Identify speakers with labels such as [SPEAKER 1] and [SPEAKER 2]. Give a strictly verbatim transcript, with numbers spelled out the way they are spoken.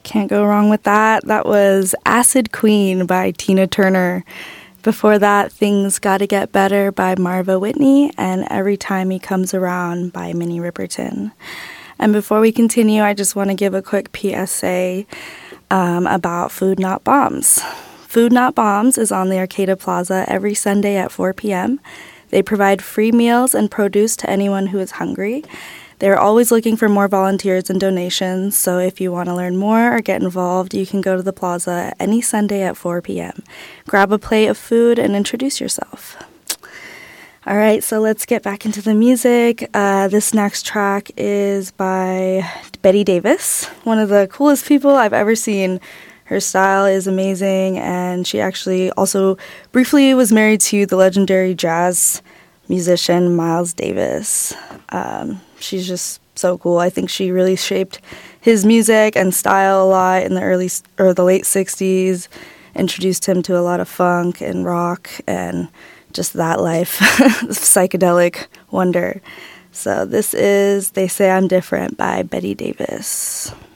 [SPEAKER 1] Can't go wrong with that. That was Acid Queen by Tina Turner. Before that, Things Gotta Get Better by Marva Whitney, and Every Time He Comes Around by Minnie Riperton. And before we continue, I just want to give a quick P S A um, about Food Not Bombs. Food Not Bombs is on the Arcata Plaza every Sunday at four p.m. They provide free meals and produce to anyone who is hungry. They're always looking for more volunteers and donations, so if you want to learn more or get involved, you can go to the plaza any Sunday at four p.m. Grab a plate of food and introduce yourself. All right, so let's get back into the music. Uh, this next track is by Betty Davis, one of the coolest people I've ever seen. Her style is amazing, and she actually also briefly was married to the legendary jazz musician Miles Davis. Um, she's just so cool. I think she really shaped his music and style a lot in the early or the late sixties, introduced him to a lot of funk and rock and just that life, psychedelic wonder. So this is They Say I'm Different by Betty Davis.